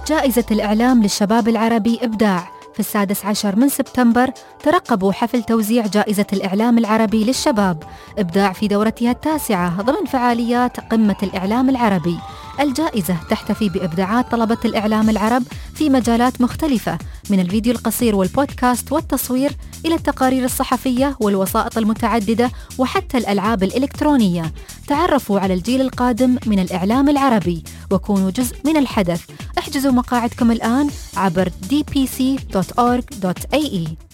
جائزة الإعلام للشباب العربي إبداع. في 16 من سبتمبر ترقبوا حفل توزيع جائزة الإعلام العربي للشباب إبداع في دورتها 9 ضمن فعاليات قمة الإعلام العربي. الجائزة تحتفي بإبداعات طلبة الإعلام العرب في مجالات مختلفة، من الفيديو القصير والبودكاست والتصوير إلى التقارير الصحفية والوسائط المتعددة وحتى الألعاب الإلكترونية. تعرفوا على الجيل القادم من الإعلام العربي وكونوا جزء من الحدث. احجزوا مقاعدكم الآن عبر dpc.org.ae.